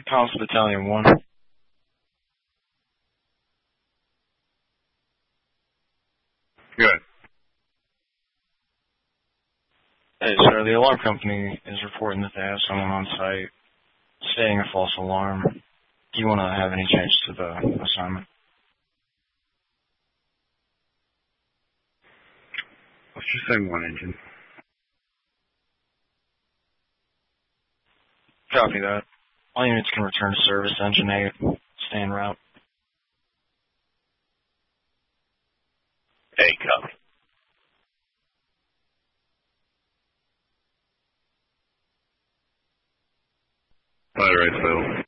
Palace Battalion 1. Good. Hey, sir, the alarm company is reporting that they have someone on site stating a false alarm. Do you want to have any changes to the assignment? Let's just say one engine. Copy that. All units can return to service. Engine 8. Stay en route. Hey, copy. All right, Phil.